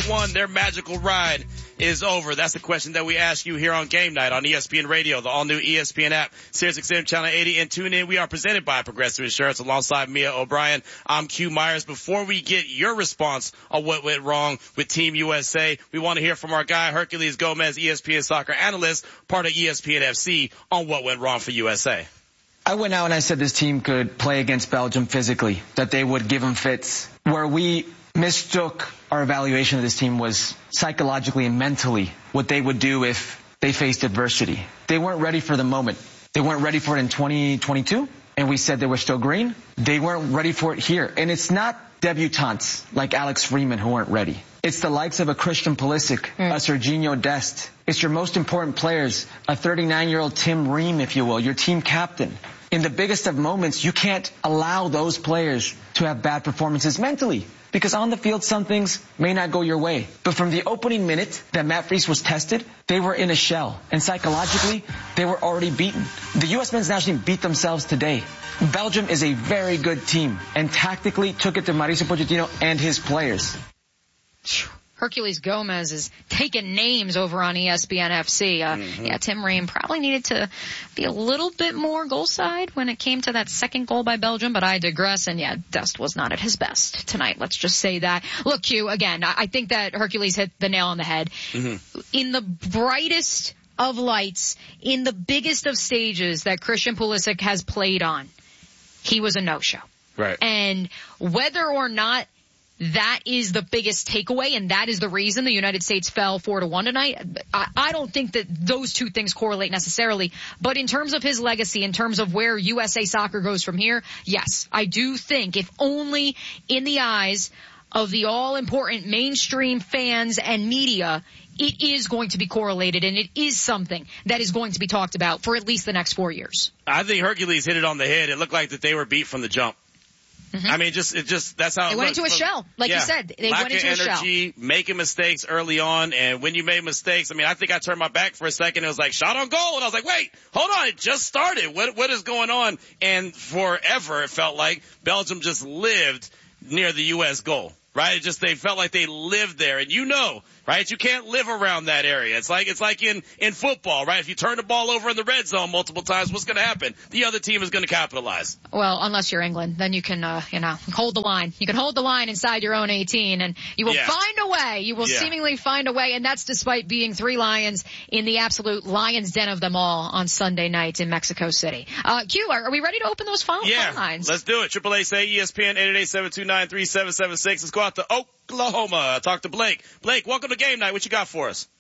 1, their magical ride is over? That's the question that we ask you here on Game Night on ESPN Radio, the all-new ESPN app, SiriusXM Channel 80, and tune in. We are presented by Progressive Insurance alongside Mia O'Brien. I'm Q Myers. Before we get your response on what went wrong with Team USA, we want to hear from our guy, Herculez Gomez, ESPN soccer analyst, part of ESPN FC, on what went wrong for USA. I went out and I said this team could play against Belgium physically, that they would give them fits. Where we mistook our evaluation of this team was psychologically and mentally what they would do if they faced adversity. They weren't ready for the moment. They weren't ready for it in 2022, and we said they were still green. They weren't ready for it here. And it's not debutantes like Alex Freeman who weren't ready. It's the likes of a Christian Pulisic, a Serginho Dest. It's your most important players, a 39-year-old Tim Ream, if you will, your team captain. In the biggest of moments, you can't allow those players to have bad performances mentally, because on the field, some things may not go your way. But from the opening minute that Matt Freese was tested, they were in a shell. And psychologically, they were already beaten. The U.S. men's national team beat themselves today. Belgium is a very good team, and tactically took it to Mauricio Pochettino and his players. Herculez Gomez is taking names over on ESPN FC. Yeah, Tim Ream probably needed to be a little bit more goal side when it came to that second goal by Belgium, but I digress. And yeah, Dest was not at his best tonight. Let's just say that. Look, Q, again, I think that Herculez hit the nail on the head. In the brightest of lights, in the biggest of stages that Christian Pulisic has played on, he was a no-show. Right. And whether or not that is the biggest takeaway, and that is the reason the United States fell 4-1 tonight. I don't think that those two things correlate necessarily. But in terms of his legacy, in terms of where USA soccer goes from here, yes, I do think, if only in the eyes of the all-important mainstream fans and media, it is going to be correlated, and it is something that is going to be talked about for at least the next 4 years. I think Herculez hit it on the head. It looked like that they were beat from the jump. I mean, that's how they went into a shell. Like you said, they went into a shell. Lack of energy, making mistakes early on, and when you made mistakes, I mean, I think I turned my back for a second. It was like, shot on goal, and I was like, wait, hold on, it just started. What is going on? And forever, it felt like Belgium just lived near the U.S. goal, right? They felt like they lived there, and right? You can't live around that area. It's like in football, right? If you turn the ball over in the red zone multiple times, what's going to happen? The other team is going to capitalize. Well, unless you're England, then you can, hold the line. You can hold the line inside your own 18, and you will find a way. You will seemingly find a way, and that's despite being 3 Lions in the absolute lion's den of them all on Sunday night in Mexico City. Q, are we ready to open those phone lines? Let's do it. AAA say ESPN 888-729-3776. Let's go out to Oklahoma. Talk to Blake. Blake, welcome to Game Night. What you got for us?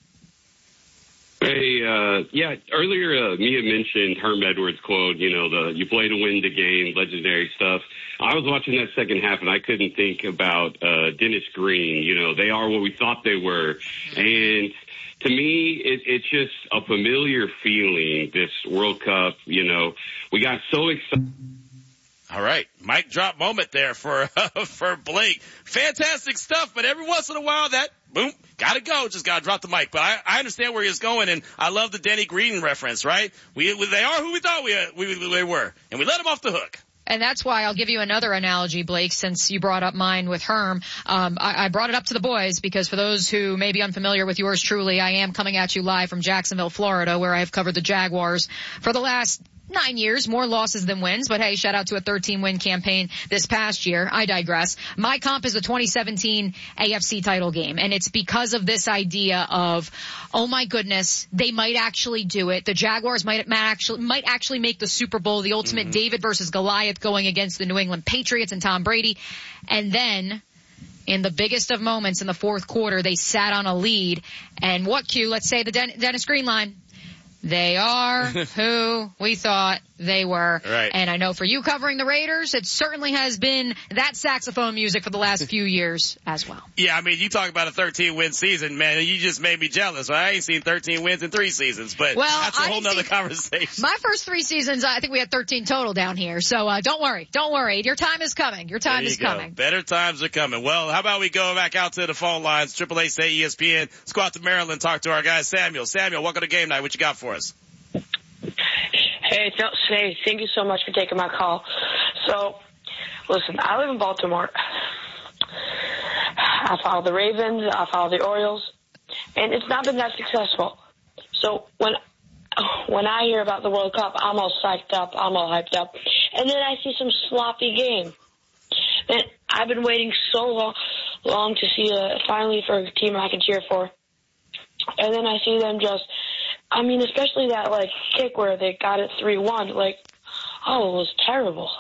Hey, earlier Mia mentioned Herm Edwards' quote, you play to win the game, legendary stuff. I was watching that second half, and I couldn't think about Dennis Green. They are what we thought they were. And to me, it's just a familiar feeling, this World Cup. We got so excited. All right. Mic drop moment there for Blake. Fantastic stuff, but every once in a while that, boom, gotta go. Just gotta drop the mic. But I understand where he's going, and I love the Denny Green reference, right? They are who we thought we were, and we let them off the hook. And that's why I'll give you another analogy, Blake, since you brought up mine with Herm. I brought it up to the boys because for those who may be unfamiliar with yours truly, I am coming at you live from Jacksonville, Florida, where I have covered the Jaguars for the last 9 years, more losses than wins, but hey, shout out to a 13-win campaign this past year. I digress. My comp is the 2017 AFC title game, and it's because of this idea of, oh my goodness, they might actually do it. The Jaguars might actually make the Super Bowl, the ultimate David versus Goliath going against the New England Patriots and Tom Brady. And then, in the biggest of moments in the fourth quarter, they sat on a lead. And what, Q? Let's say the Dennis Green line. They are who we thought they were. Right. And I know for you covering the Raiders, it certainly has been that saxophone music for the last few years as well. Yeah, I mean, you talk about a 13-win season, man, you just made me jealous. I ain't seen 13 wins in 3 seasons, but that's a whole nother conversation. My first 3 seasons, I think we had 13 total down here. So don't worry. Your time is coming. Your time is coming. Better times are coming. Well, how about we go back out to the phone lines, AAA say ESPN. Let's go out to Maryland, talk to our guy Samuel. Samuel, welcome to Game Night. What you got for us? Hey, thank you so much for taking my call. So, listen, I live in Baltimore. I follow the Ravens, I follow the Orioles, and it's not been that successful. So when I hear about the World Cup, I'm all psyched up, I'm all hyped up, and then I see some sloppy game. And I've been waiting so long to see finally for a team I can cheer for. And then I see them just, I mean, especially that, like, kick where they got it 3-1, like, oh, it was terrible.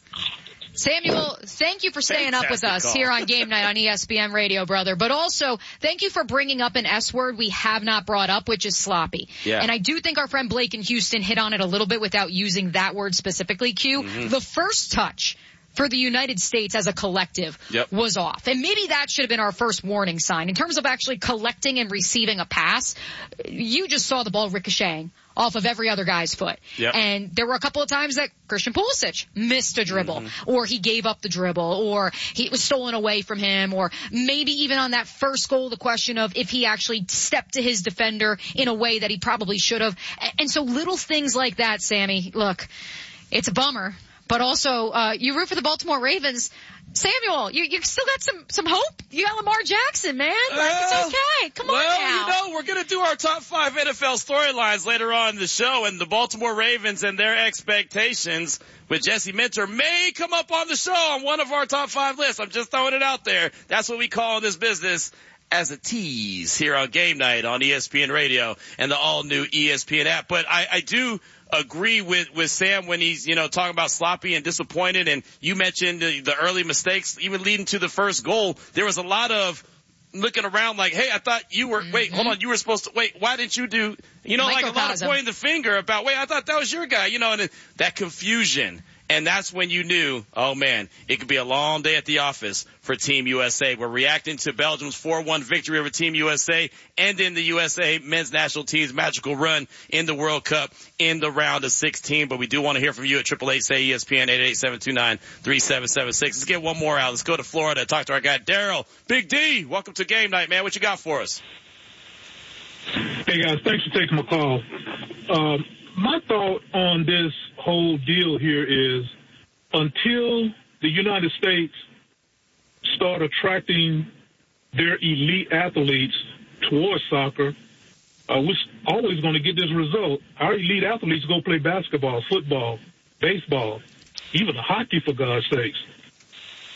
Samuel, thank you for staying up with us here on Game Night on ESPN Radio, brother. But also, thank you for bringing up an S word we have not brought up, which is sloppy. Yeah. And I do think our friend Blake in Houston hit on it a little bit without using that word specifically, Q. Mm-hmm. The first touch for the United States as a collective was off. And maybe that should have been our first warning sign. In terms of actually collecting and receiving a pass, you just saw the ball ricocheting off of every other guy's foot. Yep. And there were a couple of times that Christian Pulisic missed a dribble, or he gave up the dribble, or it was stolen away from him, or maybe even on that first goal, the question of if he actually stepped to his defender in a way that he probably should have. And so little things like that, Sammy, look, it's a bummer. But also, you root for the Baltimore Ravens. Samuel, you still got some hope? You got Lamar Jackson, man. Like, it's okay. Come on now. Well, you know, we're going to do our top 5 NFL storylines later on in the show, and the Baltimore Ravens and their expectations with Jesse Minter may come up on the show on one of our top 5 lists. I'm just throwing it out there. That's what we call in this business as a tease here on Game Night on ESPN Radio and the all-new ESPN app. But I do agree with Sam when he's, talking about sloppy and disappointed. And you mentioned the early mistakes, even leading to the first goal. There was a lot of looking around like, hey, I thought you were, wait, hold on, you were supposed to, wait, why didn't you do, like a lot of pointing the finger about, wait, I thought that was your guy, and that confusion. And that's when you knew, oh man, it could be a long day at the office for Team USA. We're reacting to Belgium's 4-1 victory over Team USA and in the USA men's national team's magical run in the World Cup in the round of 16. But we do want to hear from you at 888-SAY-ESPN, 888-729-3776. Let's get one more out. Let's go to Florida and talk to our guy, Daryl. Big D, welcome to Game Night, man. What you got for us? Hey, guys, thanks for taking my call. My thought on this whole deal here is until the United States start attracting their elite athletes towards soccer, we're always going to get this result. Our elite athletes go play basketball, football, baseball, even hockey, for God's sakes.